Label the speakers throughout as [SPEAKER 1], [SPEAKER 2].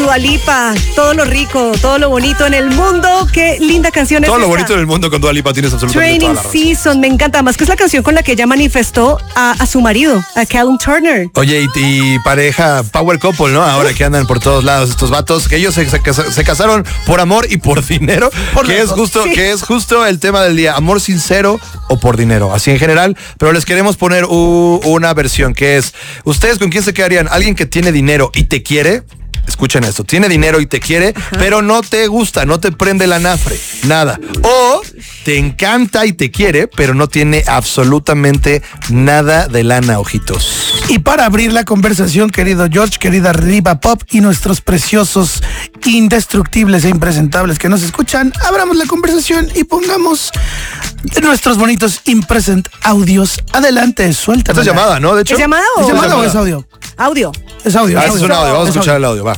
[SPEAKER 1] Dua Lipa, todo lo rico, todo lo bonito en el mundo. Qué linda canción es
[SPEAKER 2] Todo
[SPEAKER 1] esta.
[SPEAKER 2] lo bonito en el mundo con Dua Lipa tienes absolutamente
[SPEAKER 1] Training
[SPEAKER 2] toda la razón.
[SPEAKER 1] Season, me encanta. Además que es la canción con la que ella manifestó a su marido, a Callum Turner.
[SPEAKER 2] Oye, y pareja, power couple, ¿no? Ahora que andan por todos lados estos vatos, que ellos se casaron por amor y por dinero, que es justo el tema del día, amor sincero o por dinero, así en general, pero les queremos poner una versión que es, ¿ustedes con quién se quedarían? ¿Alguien que tiene dinero y te quiere? Escuchen esto, tiene dinero y te quiere, pero no te gusta, no te prende la nafre, nada. O te encanta y te quiere, pero no tiene absolutamente nada de lana, ojitos.
[SPEAKER 3] Y para abrir la conversación, querido George, querida Riva Pop y nuestros preciosos, indestructibles e impresentables que nos escuchan, abramos la conversación y pongamos nuestros bonitos impresent audios. Adelante, suelta.
[SPEAKER 2] Esta es llamada, ¿no? De hecho.
[SPEAKER 1] ¿Es llamada o?
[SPEAKER 3] ¿Es llamada o es audio?
[SPEAKER 1] Audio.
[SPEAKER 3] Es audio.
[SPEAKER 2] Ah, es un audio, vamos a escuchar el audio, va.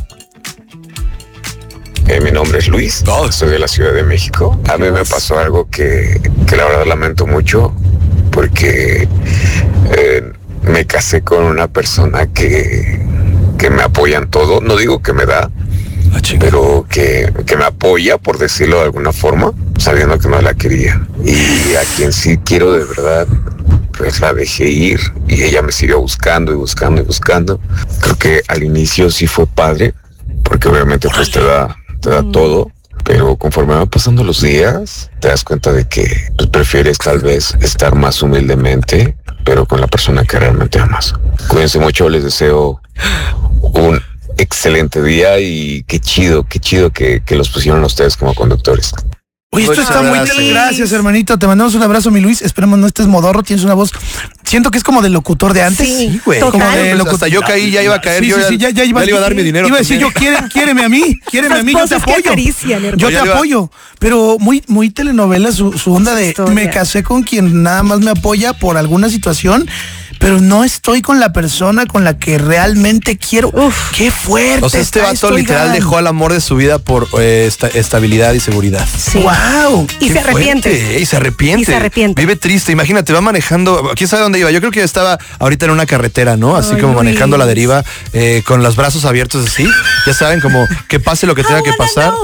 [SPEAKER 4] Mi nombre es Luis, soy de la Ciudad de México. A mí me pasó algo que la verdad lamento mucho porque me casé con una persona que me apoya en todo. No digo que me da, pero que me apoya, por decirlo de alguna forma, sabiendo que no la quería. Y a quien sí quiero de verdad, pues la dejé ir y ella me siguió buscando y buscando y buscando. Creo que al inicio sí fue padre, porque obviamente pues te da todo, pero conforme van pasando los días, te das cuenta de que pues, prefieres tal vez estar más humildemente, pero con la persona que realmente amas. Cuídense mucho, les deseo un excelente día y qué chido que los pusieron a ustedes como conductores.
[SPEAKER 3] Oye, esto está muy... Gracias, hermanito. Te mandamos un abrazo, mi Luis. Esperemos no estés modorro. Tienes una voz... Siento que es como de locutor de antes.
[SPEAKER 1] Sí,
[SPEAKER 2] güey.
[SPEAKER 1] total.
[SPEAKER 2] Como de locutor. Hasta yo caí, ya iba a caer.
[SPEAKER 3] Sí,
[SPEAKER 2] yo
[SPEAKER 3] ya
[SPEAKER 2] le iba a dar mi dinero.
[SPEAKER 3] Iba a decir yo, quiéreme a mí, yo te apoyo. Yo te apoyo. Pero muy telenovela su onda de me casé con quien nada más me apoya por alguna situación, pero no estoy con la persona con la que realmente quiero. Uf, qué fuerte.
[SPEAKER 2] O sea, este vato literal dejó al amor de su vida por estabilidad y seguridad.
[SPEAKER 1] Sí.
[SPEAKER 3] Wow.
[SPEAKER 1] Y se arrepiente.
[SPEAKER 2] Y se arrepiente. Vive triste. Imagínate, va manejando. ¿Quién sabe dónde iba? Yo creo que estaba ahorita en una carretera, ¿no? Así como manejando a la deriva, con los brazos abiertos así. Ya saben, como que pase lo que tenga que pasar.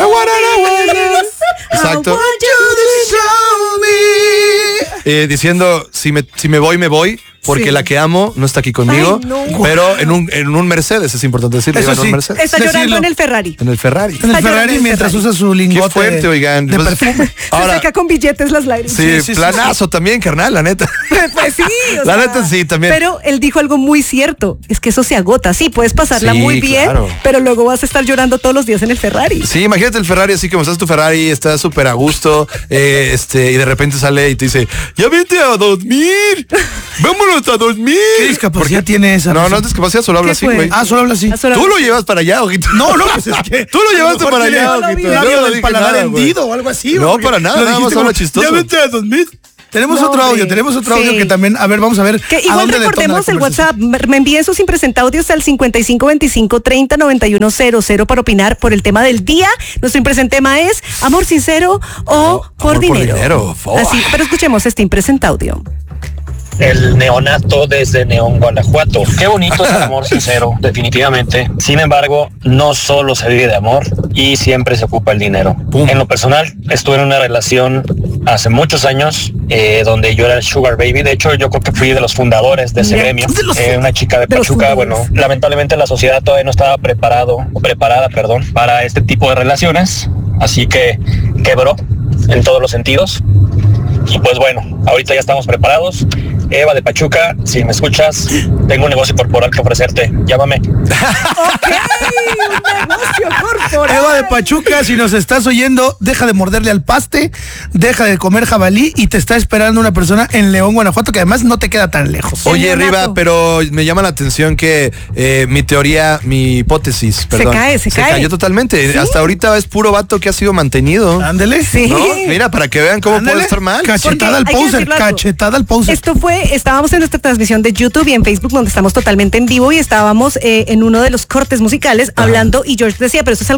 [SPEAKER 2] Exacto. Diciendo, si me voy, me voy. Porque la que amo no está aquí conmigo.
[SPEAKER 1] Ay, no.
[SPEAKER 2] Pero en un Mercedes, es importante decirlo.
[SPEAKER 3] Eso sí.
[SPEAKER 1] Está llorando en el Ferrari.
[SPEAKER 2] En el Ferrari.
[SPEAKER 3] En el Ferrari mientras usa su lingote.
[SPEAKER 2] Qué fuerte, oigan.
[SPEAKER 3] De perfume.
[SPEAKER 1] Ahora, se saca con billetes las lágrimas.
[SPEAKER 2] Sí, planazo también, carnal, la neta.
[SPEAKER 1] Pues sí.
[SPEAKER 2] La neta sí, también.
[SPEAKER 1] Pero él dijo algo muy cierto. Es que eso se agota. Sí, puedes pasarla muy bien,
[SPEAKER 2] claro.
[SPEAKER 1] pero luego vas a estar llorando todos los días en el Ferrari.
[SPEAKER 2] Sí, imagínate el Ferrari así como estás tu Ferrari, estás súper a gusto, y de repente sale y te dice, ya vete a dormir. Vámonos a dormir.
[SPEAKER 3] ¿Qué discapacidad tiene esa?
[SPEAKER 2] No es discapacidad, solo habla así, güey.
[SPEAKER 3] Solo habla así.
[SPEAKER 2] Tú lo llevas para allá, ojito.
[SPEAKER 3] No, pues es que...
[SPEAKER 2] Tú lo llevaste para allá, ojito.
[SPEAKER 3] Labio del paladar hendido o algo así.
[SPEAKER 2] No, para nada, nada más habla chistoso.
[SPEAKER 3] Ya vete a dormir. Tenemos otro audio que también, a ver, vamos a ver.
[SPEAKER 1] Que igual recordemos el WhatsApp, me envíen sus impresent audios al 5525-309100 para opinar por el tema del día. Nuestro impresent tema es amor sincero o por dinero. Así, pero escuchemos este impresent audio.
[SPEAKER 5] El neonato desde Neón, Guanajuato. Qué bonito es el amor sincero, definitivamente. Sin embargo, no solo se vive de amor y siempre se ocupa el dinero. En lo personal, estuve en una relación hace muchos años donde yo era el sugar baby. De hecho, yo creo que fui de los fundadores de ese gremio. Una chica de Pachuca. Bueno, lamentablemente la sociedad todavía no estaba preparada para este tipo de relaciones. Así que quebró en todos los sentidos. Y pues bueno, ahorita ya estamos preparados. Eva de Pachuca, si me escuchas, tengo un negocio corporal que ofrecerte. Llámame.
[SPEAKER 1] Un negocio corporal.
[SPEAKER 3] Eva de Pachuca, si nos estás oyendo, deja de morderle al paste, deja de comer jabalí y te está esperando una persona en León, Guanajuato, que además no te queda tan lejos.
[SPEAKER 2] Oye, Riva, pero me llama la atención que mi hipótesis, perdón.
[SPEAKER 1] Se cae.
[SPEAKER 2] Cayó totalmente. ¿Sí? Hasta ahorita es puro vato que ha sido mantenido.
[SPEAKER 3] Ándele.
[SPEAKER 1] Sí.
[SPEAKER 2] ¿No? Mira, para que vean cómo puede estar mal.
[SPEAKER 3] Cachetada al poser.
[SPEAKER 1] Estábamos en nuestra transmisión de YouTube y en Facebook, donde estamos totalmente en vivo y estábamos en uno de los cortes musicales hablando y George decía, pero eso es algo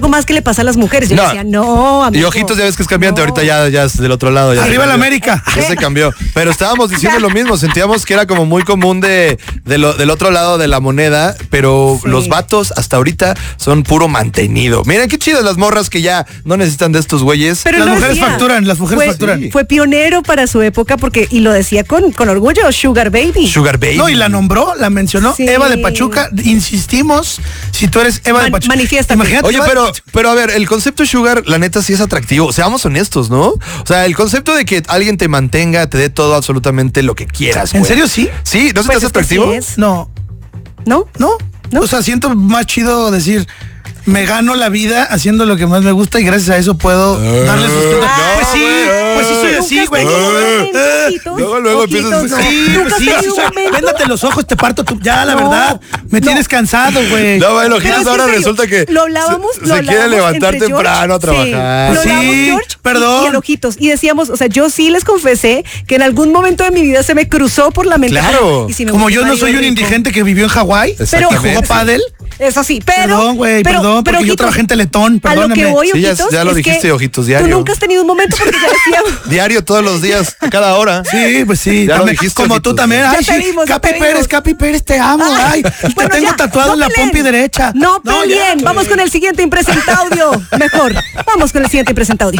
[SPEAKER 1] algo más que le pasa a las mujeres. Yo decía, no, amigo.
[SPEAKER 2] Y Ojitos ya ves que es cambiante, ahorita ya es del otro lado. Ya
[SPEAKER 3] arriba la América.
[SPEAKER 2] Ya se cambió. Pero estábamos diciendo lo mismo, sentíamos que era como muy común del otro lado de la moneda, pero los vatos hasta ahorita son puro mantenido. Miren qué chidas las morras que ya no necesitan de estos güeyes.
[SPEAKER 3] Pero las mujeres facturan.
[SPEAKER 1] Fue pionero para su época y lo decía con orgullo, Sugar Baby.
[SPEAKER 2] Sugar Baby.
[SPEAKER 3] No, y la nombró, la mencionó, Eva de Pachuca. Insistimos, si tú eres Eva de Pachuca.
[SPEAKER 1] Manifiesta.
[SPEAKER 3] Imagínate.
[SPEAKER 2] Oye, pero a ver, el concepto Sugar, la neta sí es atractivo. Seamos honestos, ¿no? O sea, el concepto de que alguien te mantenga, te dé todo absolutamente lo que quieras.
[SPEAKER 3] ¿En serio sí?
[SPEAKER 2] ¿Sí? ¿No se te hace atractivo?
[SPEAKER 1] Sí es.
[SPEAKER 3] No.
[SPEAKER 1] ¿No?
[SPEAKER 3] O sea, siento más chido decir, me gano la vida haciendo lo que más me gusta y gracias a eso puedo darle sustento. Pues sí soy así, güey.
[SPEAKER 2] Luego empiezas
[SPEAKER 3] Véndate los ojos, te parto ya, la verdad. Me tienes cansado, güey.
[SPEAKER 2] No, bueno, Ojitos ahora resulta que
[SPEAKER 1] lo hablábamos,
[SPEAKER 2] se quiere levantar temprano a trabajar.
[SPEAKER 1] Sí, George, perdón. Y Ojitos. Y decíamos, o sea, yo sí les confesé que en algún momento de mi vida se me cruzó por la mente.
[SPEAKER 2] Claro.
[SPEAKER 3] Como yo no soy un indigente que vivió en Hawái, pero jugó pádel.
[SPEAKER 1] Eso sí, pero...
[SPEAKER 3] Perdón, güey, perdón, porque
[SPEAKER 1] Ojitos,
[SPEAKER 3] yo trabajé en Teletón, perdóname.
[SPEAKER 1] A lo que voy, Ojitos,
[SPEAKER 2] sí, ya lo dijiste, Ojitos, diario.
[SPEAKER 1] Tú nunca has tenido un momento porque ya decíamos...
[SPEAKER 2] Diario, todos los días, a cada hora.
[SPEAKER 3] Sí, pues sí.
[SPEAKER 2] Ya lo dijiste,
[SPEAKER 3] como
[SPEAKER 2] Ojitos.
[SPEAKER 3] tú también. Ay, sí, Capi Pérez, te amo. Ay, te tengo tatuado en la pompi derecha.
[SPEAKER 1] No peleen. Vamos con el siguiente impresentaudio. Mejor, vamos con el siguiente impresentaudio.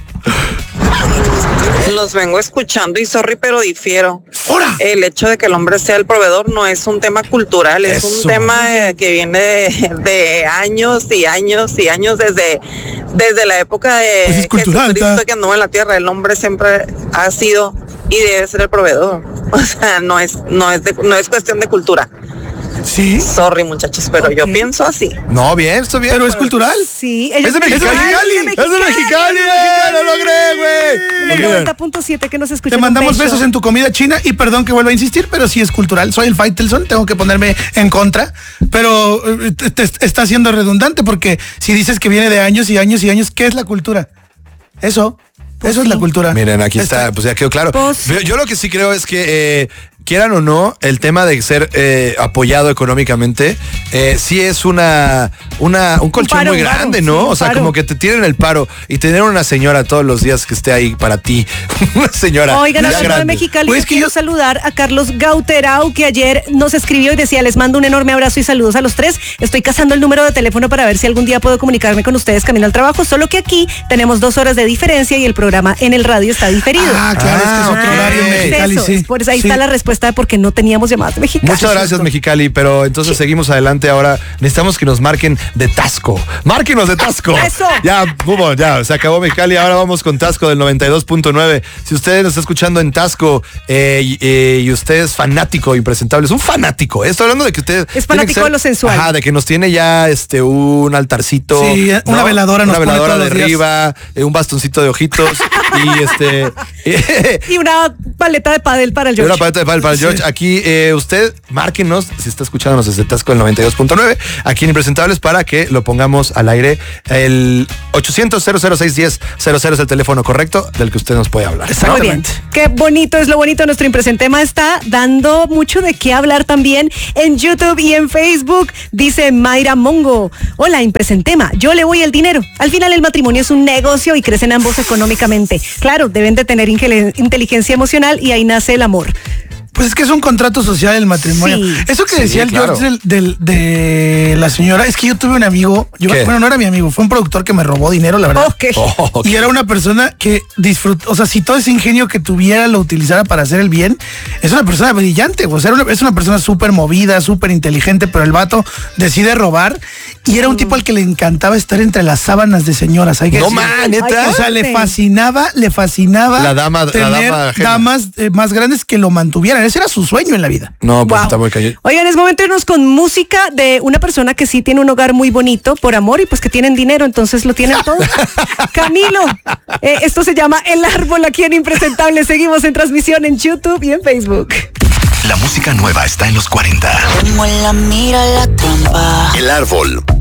[SPEAKER 6] Los vengo escuchando y sorry, pero difiero.
[SPEAKER 3] ¡Hora!
[SPEAKER 6] El hecho de que el hombre sea el proveedor no es un tema cultural, es un tema que viene de años y años y años desde la época de
[SPEAKER 3] pues es cultural,
[SPEAKER 6] Jesucristo que anduvo en la tierra. El hombre siempre ha sido y debe ser el proveedor. O sea, no es cuestión de cultura.
[SPEAKER 3] Sí.
[SPEAKER 6] Sorry, muchachos, pero yo pienso así.
[SPEAKER 2] No, bien, esto bien.
[SPEAKER 3] Pero es cultural.
[SPEAKER 1] Sí.
[SPEAKER 2] Es de Mexicali. Es de Mexicali. Lo logré, güey.
[SPEAKER 1] 90.7 que nos escucha.
[SPEAKER 3] Te mandamos besos en tu comida china y perdón que vuelva a insistir, pero sí es cultural. Soy el Faitelson, tengo que ponerme en contra, pero te está siendo redundante porque si dices que viene de años y años y años, ¿qué es la cultura? Eso es la cultura.
[SPEAKER 2] Miren, aquí está, pues ya quedó claro. Yo lo que sí creo es que quieran o no, el tema de ser apoyado económicamente, sí es un colchón muy grande, ¿no?
[SPEAKER 1] Sí,
[SPEAKER 2] o sea, como que te tienen el paro y tener una señora todos los días que esté ahí para ti. Una señora.
[SPEAKER 1] Oigan, hablando de Mexicali, pues quiero saludar a Carlos Gauterau, que ayer nos escribió y decía, les mando un enorme abrazo y saludos a los tres. Estoy cazando el número de teléfono para ver si algún día puedo comunicarme con ustedes camino al trabajo, solo que aquí tenemos 2 horas de diferencia y el programa en el radio está diferido.
[SPEAKER 3] Ah, claro, es que es otro horario en Mexicali, sí.
[SPEAKER 1] Por eso ahí está la respuesta de por qué no teníamos llamadas de Mexicali.
[SPEAKER 2] Muchas gracias, Mexicali, pero entonces seguimos adelante ahora. Necesitamos que nos marquen de Tasco. ¡Márquenos de Tasco!
[SPEAKER 1] ¡Eso!
[SPEAKER 2] Ya, se acabó Mexicali, ahora vamos con Tasco del 92.9. Si usted nos está escuchando en Tasco y usted es fanático impresentable, es un fanático. Estoy hablando de que usted
[SPEAKER 1] es fanático de lo sensual.
[SPEAKER 2] Ajá, de que nos tiene ya un altarcito.
[SPEAKER 3] Sí, ¿no? Una veladora nos
[SPEAKER 2] pone
[SPEAKER 3] todos
[SPEAKER 2] de
[SPEAKER 3] los días.
[SPEAKER 2] arriba, un bastoncito de Ojitos
[SPEAKER 1] y una paleta de pádel para el George.
[SPEAKER 2] Una paleta de pádel para el George. Aquí usted, márquenos, si está escuchándonos desde Tasco el 92.9, aquí en Impresentables, para que lo pongamos al aire. El 800-006-10-00 es el teléfono correcto del que usted nos puede hablar.
[SPEAKER 1] Muy bien. Qué bonito es lo bonito. Nuestro Impresentema está dando mucho de qué hablar también en YouTube y en Facebook. Dice Mayra Mongo: hola, Impresentema, yo le voy el dinero. Al final el matrimonio es un negocio y crecen ambos económicamente. Claro, deben de tener inteligencia emocional y ahí nace el amor.
[SPEAKER 3] Pues es que es un contrato social el matrimonio. Sí. Eso que decía el George de la señora, es que yo tuve un amigo, bueno, no era mi amigo, fue un productor que me robó dinero, la verdad.
[SPEAKER 1] Okay.
[SPEAKER 3] Y era una persona que disfrutó, o sea, si todo ese ingenio que tuviera lo utilizara para hacer el bien, es una persona brillante, o sea, es una persona súper movida, súper inteligente, pero el vato decide robar y era un tipo al que le encantaba estar entre las sábanas de señoras.
[SPEAKER 2] No man, neta.
[SPEAKER 3] O sea, le fascinaba
[SPEAKER 2] la dama,
[SPEAKER 3] tener damas más grandes que lo mantuvieran. Ese era su sueño en la vida.
[SPEAKER 2] No, pues está muy cañón.
[SPEAKER 1] Oigan, es momento de irnos con música de una persona que sí tiene un hogar muy bonito por amor y pues que tienen dinero, entonces lo tienen todo. Camilo, esto se llama El Árbol aquí en Impresentable. Seguimos en transmisión en YouTube y en Facebook.
[SPEAKER 7] La música nueva está en los 40.
[SPEAKER 8] Como la mira la trampa.
[SPEAKER 7] El Árbol.